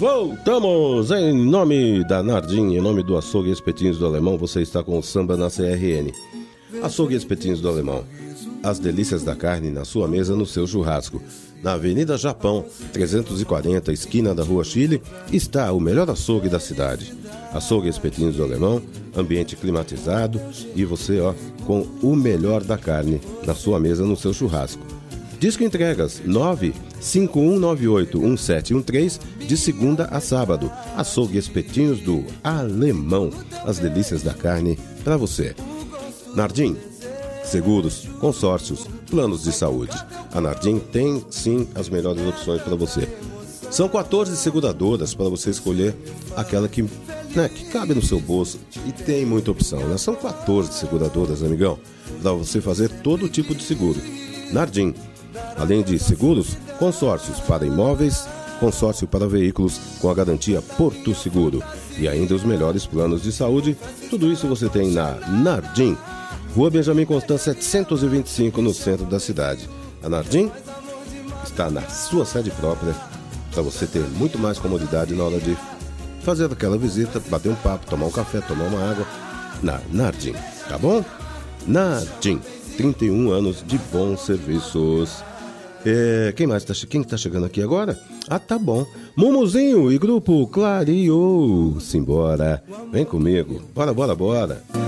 Voltamos em nome da Nardim, em nome do Açougue Espetinhos do Alemão. Você está com o Samba na CRN. Açougue Espetinhos do Alemão, as delícias da carne na sua mesa, no seu churrasco. Na Avenida Japão, 340, esquina da Rua Chile, está o melhor açougue da cidade. Açougue Espetinhos do Alemão, ambiente climatizado e você, com o melhor da carne na sua mesa, no seu churrasco. Disco Entregas 951981713, de segunda a sábado. Açougue Espetinhos do Alemão, as delícias da carne para você. Nardim, seguros, consórcios, planos de saúde. A Nardim tem sim as melhores opções para você. São 14 seguradoras para você escolher aquela que cabe no seu bolso, e tem muita opção, né? São 14 seguradoras, amigão, para você fazer todo tipo de seguro. Nardim, além de seguros, consórcios para imóveis, consórcio para veículos com a garantia Porto Seguro e ainda os melhores planos de saúde. Tudo isso você tem na Nardim, Rua Benjamin Constant 725, no centro da cidade. A Nardim está na sua sede própria para você ter muito mais comodidade na hora de fazer aquela visita, bater um papo, tomar um café, tomar uma água na Nardim, tá bom? Nardim, 31 anos de bons serviços. Quem mais quem tá chegando aqui agora? Ah, tá bom. Mumuzinho e grupo Clareou. Simbora. Vem comigo. Bora.